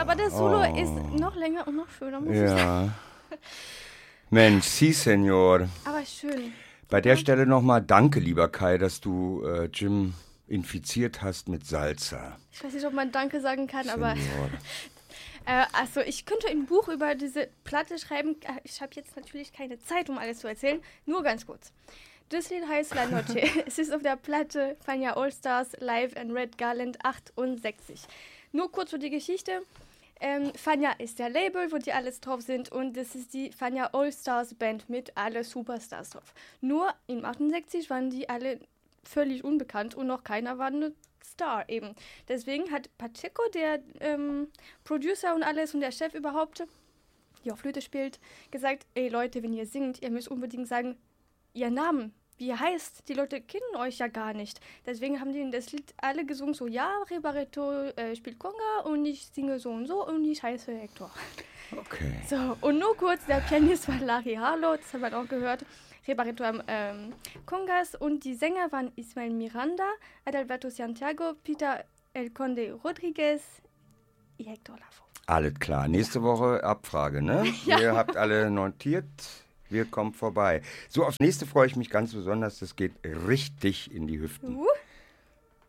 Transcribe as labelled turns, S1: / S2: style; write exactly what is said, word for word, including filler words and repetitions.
S1: Aber das Solo
S2: oh.
S1: ist noch länger und noch schöner, muss
S2: ja.
S1: ich sagen.
S2: Mensch, si, Senor.
S1: Aber schön.
S2: Bei der Stelle nochmal danke, lieber Kai, dass du äh, Jim infiziert hast mit Salsa.
S1: Ich weiß nicht, ob man Danke sagen kann,
S2: Senor.
S1: aber... äh, also ich könnte ein Buch über diese Platte schreiben. Ich habe jetzt natürlich keine Zeit, um alles zu erzählen. Nur ganz kurz. Das Lied heißt La Noche. Es ist auf der Platte Fania All Stars Live in Red Garland achtundsechzig. Nur kurz für die Geschichte. Ähm, Fania ist der Label, wo die alles drauf sind, und das ist die Fania All Stars Band mit alle Superstars drauf. Nur im achtundsechzig waren die alle völlig unbekannt und noch keiner war ein Star eben. Deswegen hat Pacheco, der ähm, Producer und alles und der Chef überhaupt, die auch Flöte spielt, gesagt, ey Leute, wenn ihr singt, ihr müsst unbedingt sagen, ihr Namen, wie ihr heißt. Die Leute kennen euch ja gar nicht. Deswegen haben die in das Lied alle gesungen, so, ja, Rebareto äh, spielt Conga und ich singe so und so und ich heiße Hector.
S2: Okay.
S1: So, und nur kurz, der Pianist war Larry Harlow, das hat man auch gehört. Rebareto am ähm, Congas, und die Sänger waren Ismael Miranda, Adalberto Santiago, Peter El Conde Rodriguez und Hector Lavoe.
S2: Alles klar. Nächste Woche Abfrage, ne?
S1: Ja.
S2: Ihr habt alle notiert. Wir kommen vorbei. So, aufs nächste freue ich mich ganz besonders. Das geht richtig in die Hüften.
S1: Uh.